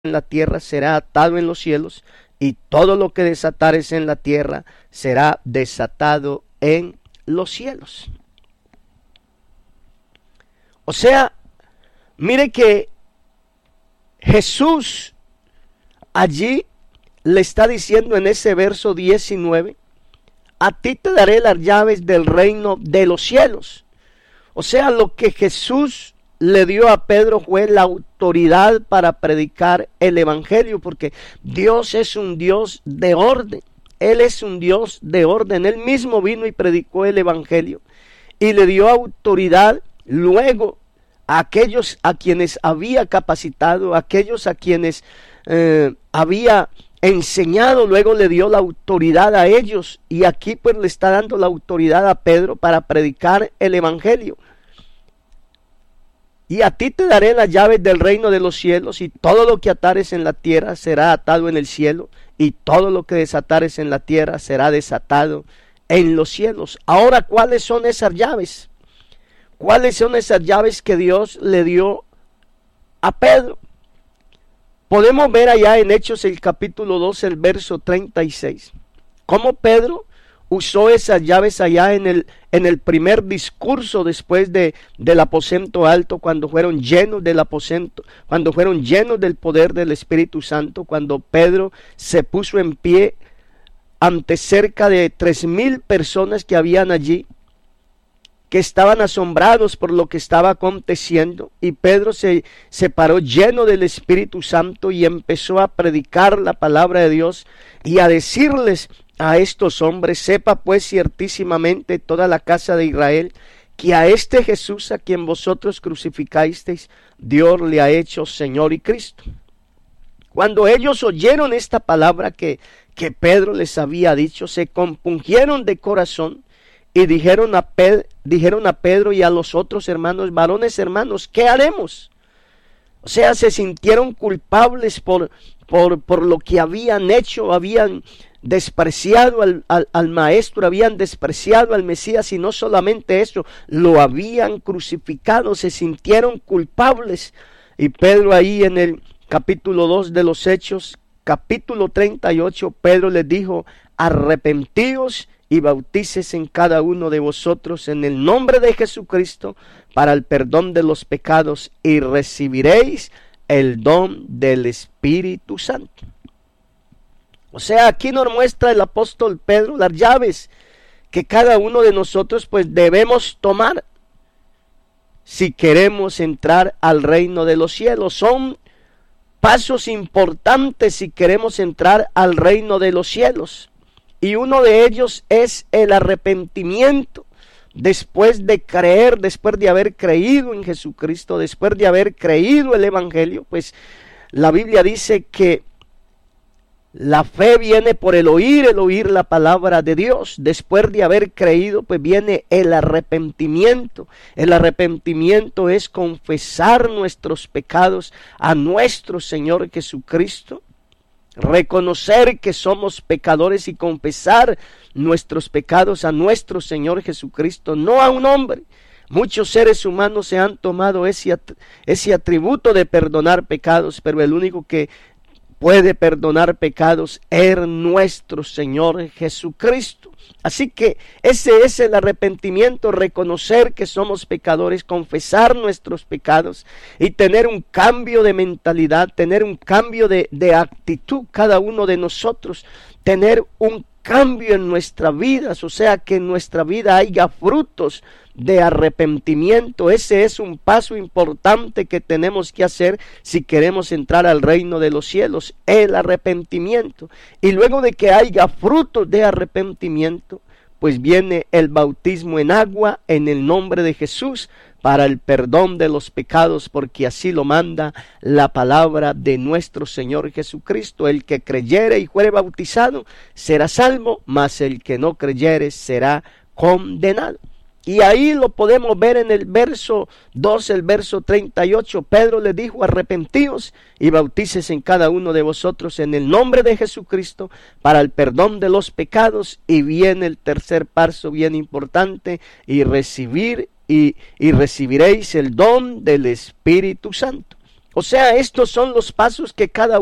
en la tierra será atado en los cielos, y todo lo que desatares en la tierra será desatado en los cielos. O sea, mire que Jesús allí le está diciendo en ese verso 19, a ti te daré las llaves del reino de los cielos. O sea, lo que Jesús le dio a Pedro fue la autoridad para predicar el evangelio, porque Dios es un Dios de orden. Él es un Dios de orden. Él mismo vino y predicó el evangelio y le dio autoridad luego a aquellos a quienes había capacitado, a aquellos a quienes había enseñado, luego le dio la autoridad a ellos, y aquí pues le está dando la autoridad a Pedro para predicar el evangelio. Y a ti te daré las llaves del reino de los cielos, y todo lo que atares en la tierra será atado en el cielo, y todo lo que desatares en la tierra será desatado en los cielos. Ahora, ¿cuáles son esas llaves? ¿Cuáles son esas llaves que Dios le dio a Pedro? Podemos ver allá en Hechos el capítulo 2, el verso 36, cómo Pedro usó esas llaves allá en el primer discurso después del aposento alto, cuando fueron llenos del aposento, cuando fueron llenos del poder del Espíritu Santo, cuando Pedro se puso en pie ante cerca de 3,000 personas que habían allí, que estaban asombrados por lo que estaba aconteciendo, y Pedro se paró lleno del Espíritu Santo y empezó a predicar la palabra de Dios y a decirles a estos hombres: sepa pues ciertísimamente toda la casa de Israel, que a este Jesús a quien vosotros crucificasteis, Dios le ha hecho Señor y Cristo. Cuando ellos oyeron esta palabra que Pedro les había dicho, se compungieron de corazón y dijeron a Pedro y a los otros hermanos: varones hermanos, ¿qué haremos? O sea, se sintieron culpables por lo que habían hecho. Habían despreciado al maestro, habían despreciado al Mesías, y no solamente eso, lo habían crucificado. Se sintieron culpables. Y Pedro, ahí en el capítulo 2 de los Hechos, capítulo 38, Pedro les dijo: arrepentíos y bautícese en cada uno de vosotros en el nombre de Jesucristo para el perdón de los pecados, y recibiréis el don del Espíritu Santo. O sea, aquí nos muestra el apóstol Pedro las llaves que cada uno de nosotros pues debemos tomar si queremos entrar al reino de los cielos. Son pasos importantes si queremos entrar al reino de los cielos. Y uno de ellos es el arrepentimiento. Después de creer, después de haber creído en Jesucristo, después de haber creído el evangelio, pues la Biblia dice que la fe viene por el oír la palabra de Dios. Después de haber creído, pues viene el arrepentimiento. El arrepentimiento es confesar nuestros pecados a nuestro Señor Jesucristo, reconocer que somos pecadores y confesar nuestros pecados a nuestro Señor Jesucristo, no a un hombre. Muchos seres humanos se han tomado ese atributo de perdonar pecados, pero el único que puede perdonar pecados es nuestro Señor Jesucristo. Así que ese es el arrepentimiento: reconocer que somos pecadores, confesar nuestros pecados y tener un cambio de mentalidad, tener un cambio de actitud cada uno de nosotros, tener un cambio en nuestras vidas, o sea, que en nuestra vida haya frutos de arrepentimiento. Ese es un paso importante que tenemos que hacer si queremos entrar al reino de los cielos, el arrepentimiento. Y luego de que haya frutos de arrepentimiento, pues viene el bautismo en agua en el nombre de Jesús para el perdón de los pecados, porque así lo manda la palabra de nuestro Señor Jesucristo. El que creyere y fuere bautizado será salvo, mas el que no creyere será condenado. Y ahí lo podemos ver en el verso 2, el verso 38. Pedro le dijo: arrepentíos y bautícese en cada uno de vosotros en el nombre de Jesucristo para el perdón de los pecados. Y viene el tercer paso bien importante: y recibiréis el don del Espíritu Santo. O sea, estos son los pasos que cada